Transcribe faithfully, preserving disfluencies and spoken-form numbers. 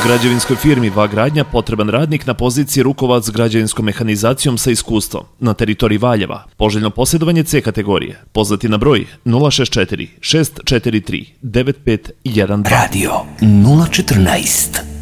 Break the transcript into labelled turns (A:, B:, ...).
A: Građevinskoj firmi Va Gradnja potreban radnik na poziciji rukovac s građevinskom mehanizacijom sa iskustvom na teritoriji Valjeva. Poželjno posjedovanje C kategorije. Pozvati na broj nula šest četiri šest četiri tri devet pet jedan dva.
B: Radio nula četrnaest.